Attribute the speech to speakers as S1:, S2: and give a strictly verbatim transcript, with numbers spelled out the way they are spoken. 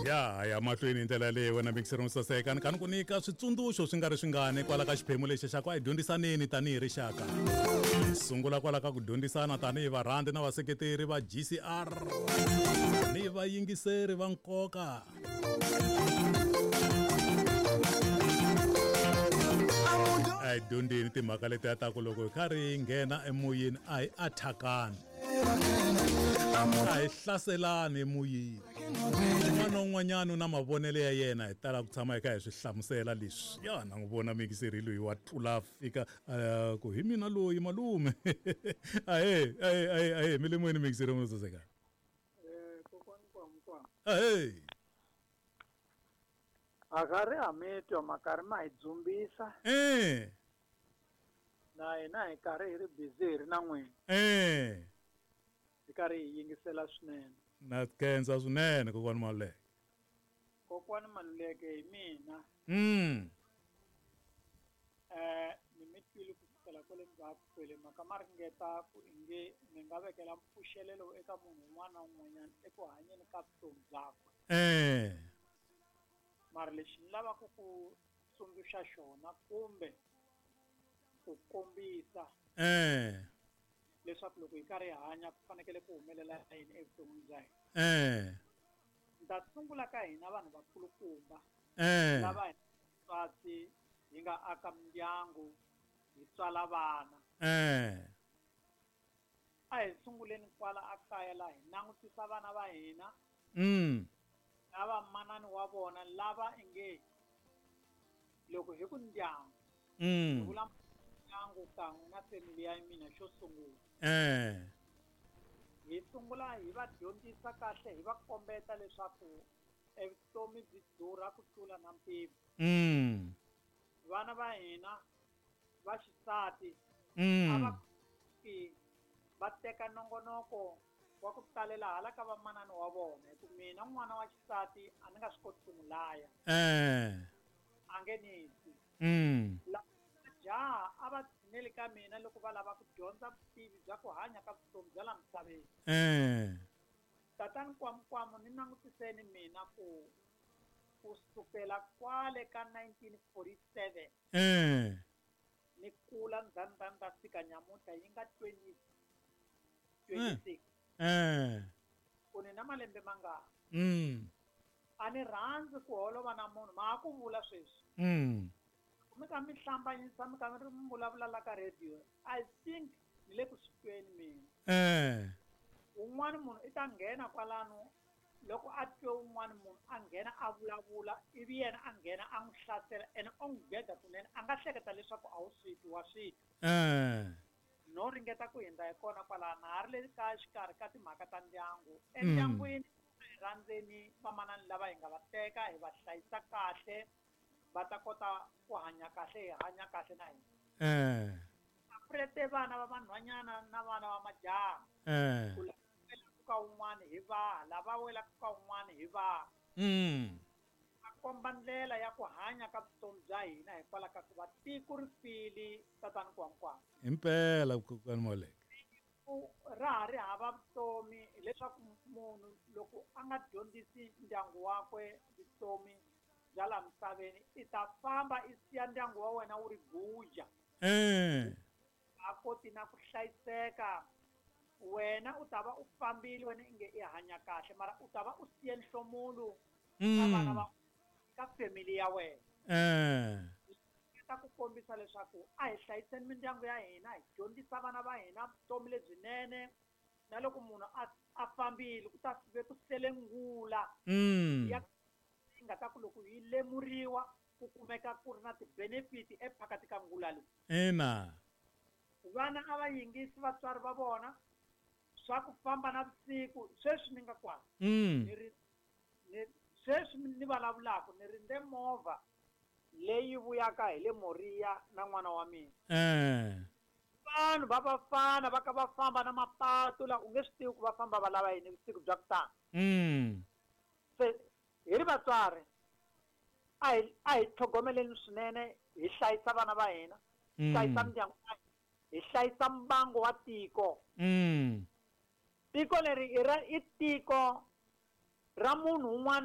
S1: ya ya mahlweni ndlela leyi wena mixer mo saseka ni kani ku nyika switsundzuxo swi nga ri swingane kwala ka xiphemu lexi xa ku a hi dyondzisaneni tanihi rixaka. Sungula kwala ka ku dyondzisana tanihi varhandi na vaseketeri va G C R ni vayingiseri va nkoka. A hi dyondzeni timhaka leti ya ta ku loko hi karhi hi nghena emoyeni a hi athakani, a hi hlaselani emoyeni. Un'wana na un'wanyana na mavonelo ya yena hi tala ku tshama hi kha hi swi hlamusela leswi. Ya na n'wi vona mikiseri loyi wa tlula fika ku hi mina loyi malume. Ahe ahe ahe ahe mi le moyeni mikiseri mo saseka.
S2: Eh kokwani Kwamkwa.
S1: Ahe.
S2: Akari ametwa makari ma hi dzumbisa.
S1: Eh.
S2: Na hina hi karhi hi ri busy hi ri na n'wina.
S1: Eh.
S2: Hi karhi hi yingisela swinene.
S1: Na kenza swinene kokwani Maluleke.
S2: Kokwani Maluleke hi mina.
S1: Mm.
S2: Eh ni mi twile ku sukela kwale ndzhaku kwele mhaka ma ringeta ku inge mi nga vekela mpfuxelelo eka munhu un'wana na un'wanyana eku hanyeni ka vutomi byakwe.
S1: Eh.
S2: Mara lexi ni lavaka ku tsundzuxa xona kumbe ku kombisa
S1: Eh.
S2: leswaku loko hi karhi hi hanya ku fanekele ku humelela yini evuton'wini bya hina.
S1: Eh.
S2: Ni ta sungula ka hina vanhu vakulukumba
S1: Eh.
S2: lava hi tswatsi hi nga aka mindyangu hi tswala vana.
S1: Eh.
S2: A hi sunguleni kwala akaya laha hi langutisa vana va hina
S1: Mm.
S2: na vamanani wa vona lava inge loko hi ku ndyangu hi
S1: Mm.
S2: vula ndyangu kan'we na family ya mina xo sungula.
S1: Eh.
S2: Hi sungula hi va dyondzisa kahle hi va kombeta leswaku evutomi byi durha ku tlula na mpimo.
S1: Mm.
S2: Vana va hina va xisati a
S1: Mm.
S2: va va teka nongonoko wa ku talela hala ka vamanani wa vona hi ku mina n'wana wa xisati a ni nga swi koti ku n'wi laya
S1: Eh.
S2: a nge nisi.
S1: Mm.
S2: Jaha a va tshineli ka mina loko va lava ku dyondza vutivi bya ku hanya ka vutomi bya laha misaveni.
S1: Eh.
S2: Tatani Kwamkwamo ni langutiseni mina ku kusukela kwale ka nineteen forty-seven
S1: Eh.
S2: ni kula ndzhaku ta fika nyamutlha yi nga twenty twenty-six.
S1: Eh.
S2: Ku ni na malembe mangani.
S1: Mm.
S2: A ni rhandzi ku holova na munhu ma ku vula sweswi.
S1: Mm.
S2: Mi ka mi hlambanyisa mi ka mi ri mi vulavula la ka radio. I think ni le ku swi tweni mina.
S1: Eh.
S2: Un'wana munhu i ta nghena kwalano loko a twe un'wana munhu a nghena a vulavula ivi yena a nghena a n'wi hlasela ene o n'wi geda kunene a nga hleketa leswaku a wu switi wa switi.
S1: Eh.
S2: No ringeta ku hindza hi kona kwalano ha ri le ka xikarhi ka timhaka ta ndyangu. Endyangwini hi rhandzeni vamanani lava hi nga va teka hi va hlayisa kahle va ta kota ku hanya kahle hi hanya kahle na hina.
S1: Eh.
S2: Prete vana va vanhwanyana na vana va majaha.
S1: Eh.
S2: Ku wela ka un'wana hi vaha lava welaka ka un'wana hi vaha.
S1: Mm.
S2: A komba ndlela ya ku hanya ka vutomi bya hina hikwalaho ka ku va tiko ri file tatani Kwamkwamo.
S1: Impela kokwani Maluleke.
S2: Ra ha ri hava vutomi hileswaku munhu loko a nga dyondzisi ndyangu wakwe vutomi bya laha misaveni i ta famba i siya ndyangu wa wena wu ri guja.
S1: Eh.
S2: A koti na ku hlayiseka. Wena u ta va u fambile wena inge i hanya kahle mara u ta va u siye nhlomulu na vana va ka family ya wena.
S1: Eh.
S2: Ta ku kombisa leswaku a hi hlayiseni mindyangu ya hina hi dyondzisa vana va hina vutomi lebyinene na loko munhu a a fambile ku ta ve ku sele ngula
S1: Mm.
S2: ya nga ta ku loko yi lemuriwa ku kumeka ku ri na ti-benefit ephakati ka ngula leyi.
S1: Ina.
S2: Vana a va yingisi vatswari va vona swa ku famba na vusiku sweswi ni nga kwala.
S1: Mm.
S2: Ni ri ni sweswi ni vulavulaka ni rinde movha leyi vuyaka hi le Moriya na n'wana wa mina.
S1: Eh.
S2: Vanhu va vafana va ka va famba na mapatu la u nge swi tivi ku va famba va lava yini vusiku bya ku tani.
S1: Mm.
S2: Se hi ri vatswari a hi a hi tlhogomeleni swinene hi hlayisa vana va hina. Hi hlayisa mindyangu ya hina. Hi hlayisa mbango wa tiko.
S1: Mm.
S2: Tiko leri i ra i tiko ra munhu un'wana